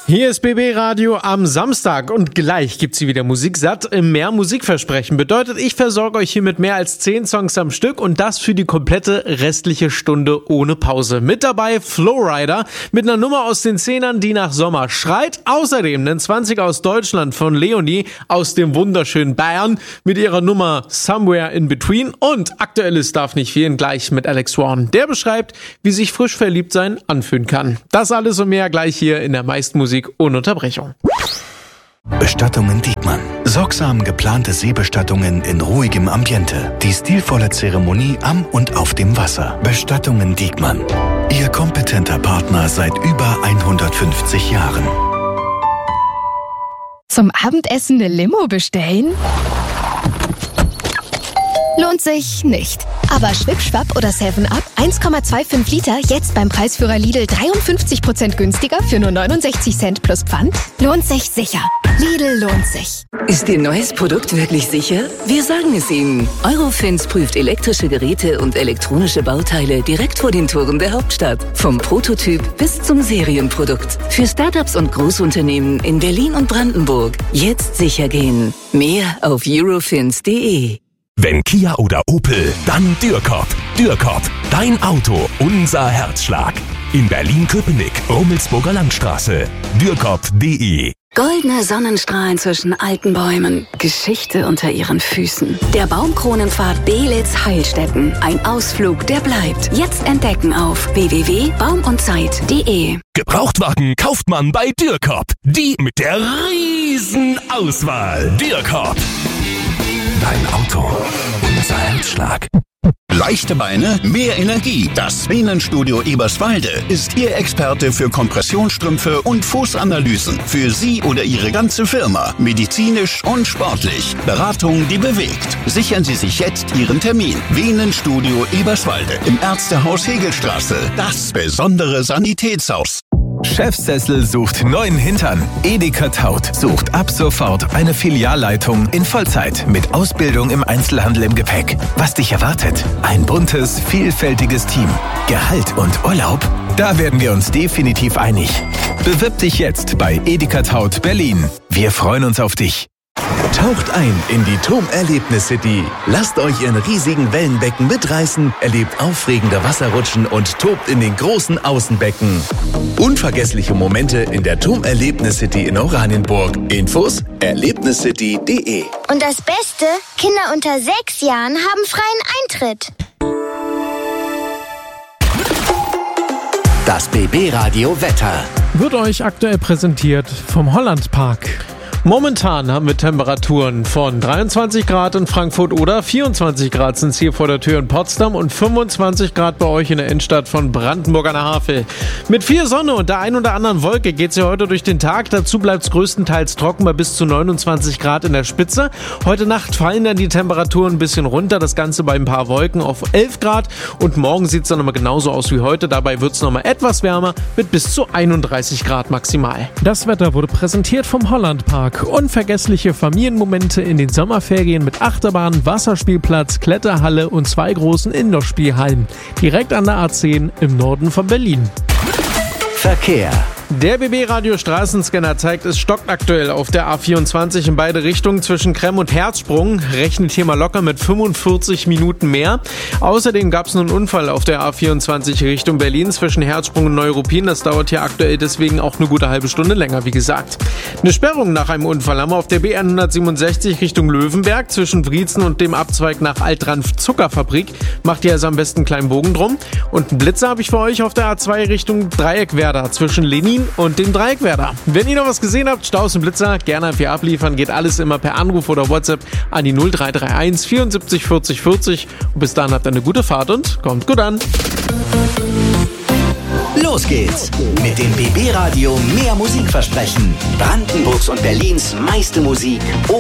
Hier ist BB Radio am Samstag und gleich gibt's hier wieder Musik satt im Mehr Musikversprechen. Bedeutet, ich versorge euch hier mit mehr als 10 Songs am Stück und das für die komplette restliche Stunde ohne Pause. Mit dabei Flowrider mit einer Nummer aus den 10ern, die nach Sommer schreit. Außerdem einen 20er aus Deutschland von Leonie aus dem wunderschönen Bayern mit ihrer Nummer Somewhere in Between. Und aktuelles darf nicht fehlen, gleich mit Alex Warren. Der beschreibt, wie sich frisch verliebt sein anfühlen kann. Das alles und mehr gleich hier in der meisten Musik ohne Unterbrechung. Bestattungen Diekmann. Sorgsam geplante Seebestattungen in ruhigem Ambiente. Die stilvolle Zeremonie am und auf dem Wasser. Bestattungen Diekmann. Ihr kompetenter Partner seit über 150 Jahren. Zum Abendessen eine Limo bestellen? Lohnt sich nicht. Aber Schwipp-Schwapp oder 7-Up 1,25 Liter jetzt beim Preisführer Lidl 53% günstiger für nur 69 Cent plus Pfand? Lohnt sich sicher. Lidl lohnt sich. Ist Ihr neues Produkt wirklich sicher? Wir sagen es Ihnen. Eurofins prüft elektrische Geräte und elektronische Bauteile direkt vor den Toren der Hauptstadt. Vom Prototyp bis zum Serienprodukt. Für Startups und Großunternehmen in Berlin und Brandenburg. Jetzt sicher gehen. Mehr auf eurofins.de. Wenn Kia oder Opel, dann Dürrkop. Dürrkop, dein Auto, unser Herzschlag. In Berlin-Köpenick, Rummelsburger Landstraße. Dürrkop.de. Goldene Sonnenstrahlen zwischen alten Bäumen. Geschichte unter ihren Füßen. Der Baumkronenpfad Belitz-Heilstätten. Ein Ausflug, der bleibt. Jetzt entdecken auf www.baumundzeit.de. Gebrauchtwagen kauft man bei Dürrkop. Die mit der riesen Auswahl. Dürrkop. Dein Auto, unser Herzschlag. Leichte Beine, mehr Energie. Das Venenstudio Eberswalde ist Ihr Experte für Kompressionsstrümpfe und Fußanalysen. Für Sie oder Ihre ganze Firma. Medizinisch und sportlich. Beratung, die bewegt. Sichern Sie sich jetzt Ihren Termin. Venenstudio Eberswalde im Ärztehaus Hegelstraße. Das besondere Sanitätshaus. Chefsessel sucht neuen Hintern. Edeka Taut sucht ab sofort eine Filialleitung in Vollzeit mit Ausbildung im Einzelhandel im Gepäck. Was dich erwartet? Ein buntes, vielfältiges Team. Gehalt und Urlaub? Da werden wir uns definitiv einig. Bewirb dich jetzt bei Edeka Taut Berlin. Wir freuen uns auf dich. Taucht ein in die TUM-Erlebnis-City. Lasst euch in riesigen Wellenbecken mitreißen, erlebt aufregende Wasserrutschen und tobt in den großen Außenbecken. Unvergessliche Momente in der TUM-Erlebnis-City in Oranienburg. Infos erlebniscity.de. Und das Beste, Kinder unter 6 Jahren haben freien Eintritt. Das BB-Radio Wetter wird euch aktuell präsentiert vom Hollandpark. Momentan haben wir Temperaturen von 23 Grad in Frankfurt oder 24 Grad sind es hier vor der Tür in Potsdam und 25 Grad bei euch in der Innenstadt von Brandenburg an der Havel. Mit viel Sonne und der ein oder anderen Wolke geht es ja heute durch den Tag. Dazu bleibt es größtenteils trocken bei bis zu 29 Grad in der Spitze. Heute Nacht fallen dann die Temperaturen ein bisschen runter, das Ganze bei ein paar Wolken auf 11 Grad. Und morgen sieht es dann nochmal genauso aus wie heute. Dabei wird es nochmal etwas wärmer mit bis zu 31 Grad maximal. Das Wetter wurde präsentiert vom Hollandpark. Unvergessliche Familienmomente in den Sommerferien mit Achterbahn, Wasserspielplatz, Kletterhalle und 2 großen Indoor-Spielhallen. Direkt an der A10 im Norden von Berlin. Verkehr. Der BB-Radio-Straßenscanner zeigt, es stockt aktuell auf der A24 in beide Richtungen zwischen Kremm und Herzsprung. Rechnet hier mal locker mit 45 Minuten mehr. Außerdem gab es einen Unfall auf der A24 Richtung Berlin zwischen Herzsprung und Neuruppin. Das dauert hier aktuell deswegen auch eine gute halbe Stunde länger, wie gesagt. Eine Sperrung nach einem Unfall haben wir auf der BR 167 Richtung Löwenberg zwischen Wriezen und dem Abzweig nach Altranf Zuckerfabrik. Macht ihr also am besten einen kleinen Bogen drum. Und einen Blitzer habe ich für euch auf der A2 Richtung Dreieckwerder zwischen Lenin und dem Dreieckwerder. Wenn ihr noch was gesehen habt, Staus und Blitzer, gerne für abliefern. Geht alles immer per Anruf oder WhatsApp an die 0331 74 40 40. Und bis dahin habt ihr eine gute Fahrt und kommt gut an. Los geht's mit dem BB Radio Mehr Musikversprechen. Brandenburgs und Berlins meiste Musik